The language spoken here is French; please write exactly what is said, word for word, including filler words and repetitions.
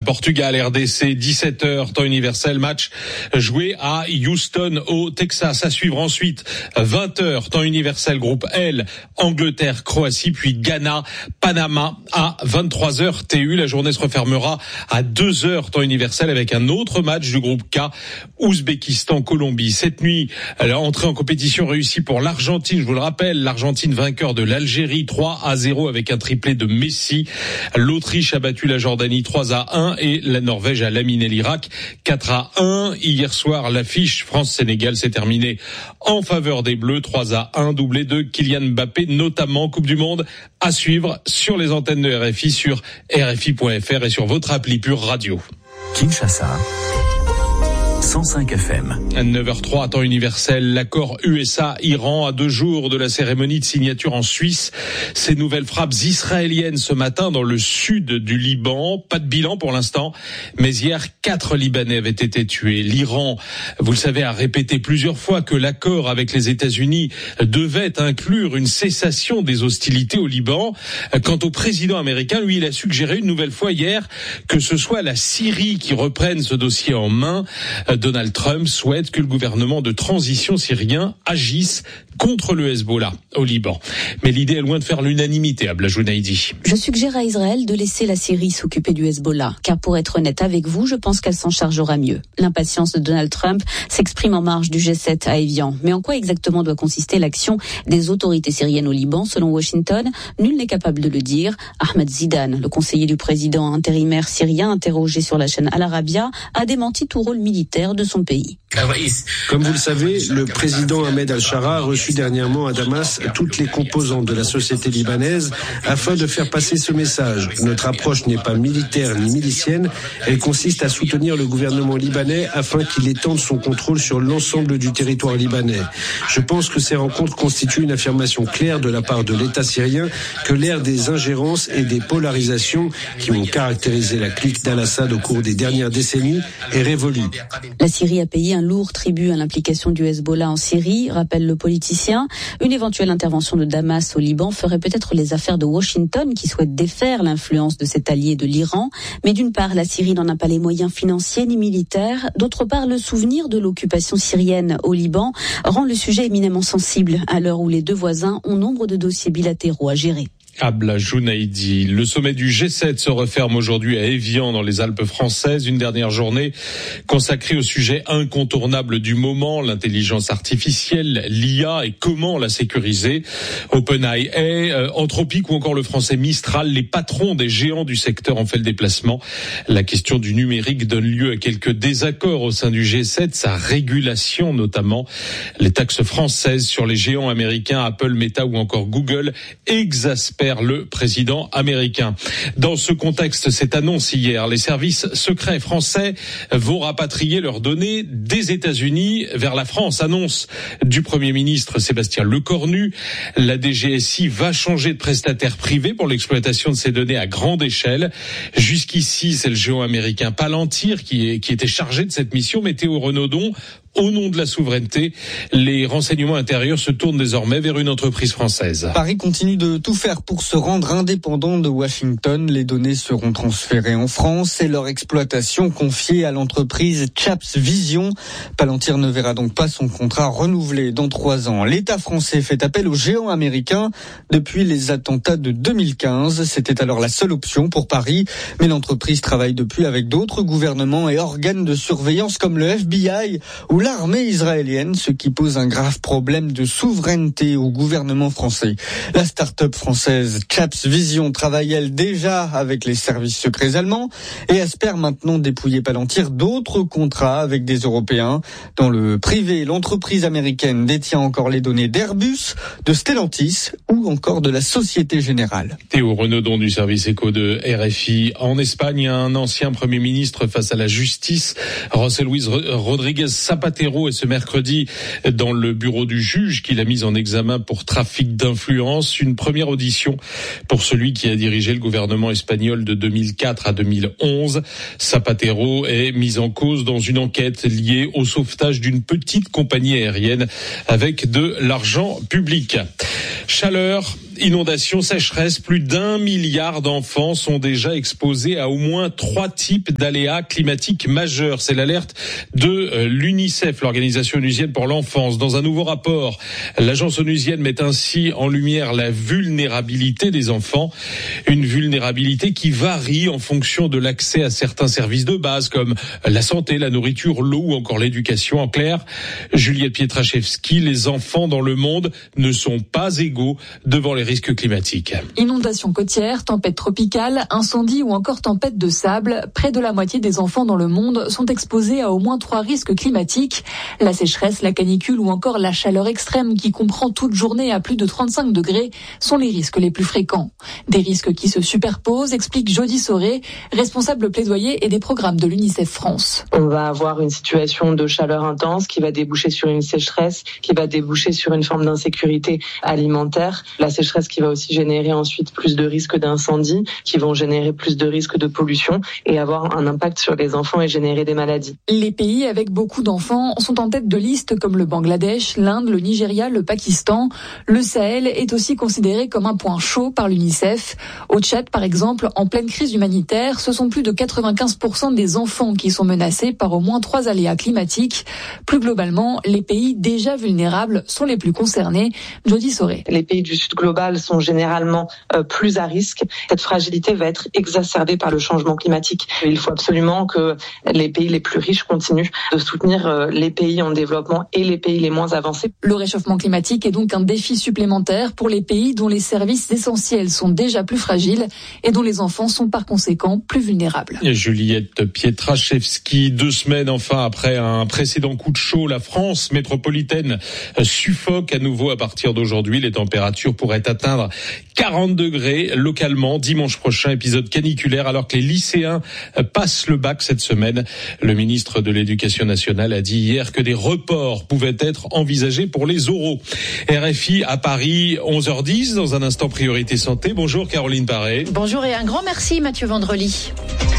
Portugal, R D C, dix-sept heures, temps universel, match joué à Houston au Texas. À suivre ensuite, vingt heures, temps universel, groupe L, Angleterre, Croatie, puis Ghana, Panama à vingt-trois heures T U. La journée se refermera à deux heures, temps universel, avec un autre match du groupe K, Ouzbékistan, Colombie. Cette nuit, l'entrée en compétition réussie pour l'Argentine. Je vous le rappelle, l'Argentine vainqueur de l'Algérie trois à zéro avec un triplé de Messi. L'Autriche a battu la Jordanie trois à un et la Norvège a laminé l'Irak quatre à un. Hier soir, l'affiche France-Sénégal s'est terminée en faveur des Bleus, trois à un, doublé de Kylian Mbappé, notamment. Coupe du Monde à suivre sur les antennes de R F I, sur R F I point F R et sur votre appli Pure Radio. Kinshasa, cent cinq F M. neuf heures trois, temps universel, l'accord U S A-Iran à deux jours de la cérémonie de signature en Suisse. Ces nouvelles frappes israéliennes ce matin dans le sud du Liban. Pas de bilan pour l'instant, mais hier, quatre Libanais avaient été tués. L'Iran, vous le savez, a répété plusieurs fois que l'accord avec les États-Unis devait inclure une cessation des hostilités au Liban. Quant au président américain, lui, il a suggéré une nouvelle fois hier que ce soit la Syrie qui reprenne ce dossier en main. Donald Trump souhaite que le gouvernement de transition syrien agisse contre le Hezbollah au Liban. Mais l'idée est loin de faire l'unanimité, Abla Jounaidi. Je suggère à Israël de laisser la Syrie s'occuper du Hezbollah, car pour être honnête avec vous, je pense qu'elle s'en chargera mieux. L'impatience de Donald Trump s'exprime en marge du G sept à Évian. Mais en quoi exactement doit consister l'action des autorités syriennes au Liban? Selon Washington, nul n'est capable de le dire. Ahmed Zidane, le conseiller du président intérimaire syrien, interrogé sur la chaîne Al Arabiya, a démenti tout rôle militaire de son pays. Comme vous le savez, le président Ahmed Al-Shara a reçu dernièrement à Damas toutes les composantes de la société libanaise afin de faire passer ce message. Notre approche n'est pas militaire ni milicienne, elle consiste à soutenir le gouvernement libanais afin qu'il étende son contrôle sur l'ensemble du territoire libanais. Je pense que ces rencontres constituent une affirmation claire de la part de l'État syrien que l'ère des ingérences et des polarisations qui ont caractérisé la clique d'Al-Assad au cours des dernières décennies est révolue. La Syrie a payé un lourd tribut à l'implication du Hezbollah en Syrie, rappelle le politicien. Une éventuelle intervention de Damas au Liban ferait peut-être les affaires de Washington qui souhaite défaire l'influence de cet allié de l'Iran. Mais d'une part, la Syrie n'en a pas les moyens financiers ni militaires. D'autre part, le souvenir de l'occupation syrienne au Liban rend le sujet éminemment sensible à l'heure où les deux voisins ont nombre de dossiers bilatéraux à gérer. Abla Jounaidi. Le sommet du G sept se referme aujourd'hui à Évian dans les Alpes françaises. Une dernière journée consacrée au sujet incontournable du moment, l'intelligence artificielle, l'I A et comment la sécuriser. OpenAI, euh, Anthropic ou encore le français Mistral, les patrons des géants du secteur ont fait le déplacement. La question du numérique donne lieu à quelques désaccords au sein du G sept, sa régulation notamment. Les taxes françaises sur les géants américains, Apple, Meta ou encore Google exaspèrent le président américain. Dans ce contexte, cette annonce hier, les services secrets français vont rapatrier leurs données des États-Unis vers la France. Annonce du Premier ministre Sébastien Lecornu. La D G S I va changer de prestataire privé pour l'exploitation de ces données à grande échelle. Jusqu'ici, c'est le géant américain Palantir qui, est, qui était chargé de cette mission. Mais Théo Renaudon, au nom de la souveraineté, les renseignements intérieurs se tournent désormais vers une entreprise française. Paris continue de tout faire pour se rendre indépendant de Washington. Les données seront transférées en France et leur exploitation confiée à l'entreprise Chaps Vision. Palantir ne verra donc pas son contrat renouvelé dans trois ans. L'État français fait appel aux géants américains depuis les attentats de deux mille quinze. C'était alors la seule option pour Paris. Mais l'entreprise travaille depuis avec d'autres gouvernements et organes de surveillance comme le F B I ou l'armée israélienne, ce qui pose un grave problème de souveraineté au gouvernement français. La start-up française Chaps Vision travaille elle déjà avec les services secrets allemands et espère maintenant dépouiller Palantir d'autres contrats avec des Européens. Dans le privé, l'entreprise américaine détient encore les données d'Airbus, de Stellantis ou encore de la Société Générale. Théo Renaudon du service éco de R F I. En Espagne, un ancien Premier ministre face à la justice, José Luis Rodríguez Zapatero, est ce mercredi dans le bureau du juge qui l'a mis en examen pour trafic d'influence. Une première audition pour celui qui a dirigé le gouvernement espagnol de deux mille quatre à deux mille onze. Zapatero est mis en cause dans une enquête liée au sauvetage d'une petite compagnie aérienne avec de l'argent public. Chaleur Inondations, sécheresse, plus d'un milliard d'enfants sont déjà exposés à au moins trois types d'aléas climatiques majeurs. C'est l'alerte de l'UNICEF, l'Organisation onusienne pour l'enfance. Dans un nouveau rapport, l'agence onusienne met ainsi en lumière la vulnérabilité des enfants. Une vulnérabilité qui varie en fonction de l'accès à certains services de base comme la santé, la nourriture, l'eau ou encore l'éducation. En clair, Juliette Pietraszewski, les enfants dans le monde ne sont pas égaux devant les risques climatiques. Inondations côtières, tempêtes tropicales, incendies ou encore tempêtes de sable, près de la moitié des enfants dans le monde sont exposés à au moins trois risques climatiques. La sécheresse, la canicule ou encore la chaleur extrême qui comprend toute journée à plus de trente-cinq degrés sont les risques les plus fréquents. Des risques qui se superposent, explique Jody Soré, responsable plaidoyer et des programmes de l'UNICEF France. On va avoir une situation de chaleur intense qui va déboucher sur une sécheresse, qui va déboucher sur une forme d'insécurité alimentaire. La sécheresse qui va aussi générer ensuite plus de risques d'incendie, qui vont générer plus de risques de pollution et avoir un impact sur les enfants et générer des maladies. Les pays avec beaucoup d'enfants sont en tête de liste comme le Bangladesh, l'Inde, le Nigeria, le Pakistan. Le Sahel est aussi considéré comme un point chaud par l'UNICEF. Au Tchad, par exemple, en pleine crise humanitaire, ce sont plus de quatre-vingt-quinze pour cent des enfants qui sont menacés par au moins trois aléas climatiques. Plus globalement, les pays déjà vulnérables sont les plus concernés. Jody Soré. Les pays du Sud global sont généralement euh, plus à risque. Cette fragilité va être exacerbée par le changement climatique. Il faut absolument que les pays les plus riches continuent de soutenir euh, les pays en développement et les pays les moins avancés. Le réchauffement climatique est donc un défi supplémentaire pour les pays dont les services essentiels sont déjà plus fragiles et dont les enfants sont par conséquent plus vulnérables. Juliette Pietraszewski, deux semaines enfin après un précédent coup de chaud, la France métropolitaine suffoque à nouveau à partir d'aujourd'hui. Les températures pourraient atteindre quarante degrés localement dimanche prochain, épisode caniculaire alors que les lycéens passent le bac cette semaine. Le ministre de l'Éducation nationale a dit hier que des reports pouvaient être envisagés pour les oraux. R F I à Paris, onze heures dix, dans un instant priorité santé. Bonjour Caroline Paré. Bonjour et un grand merci Mathieu Vendrely.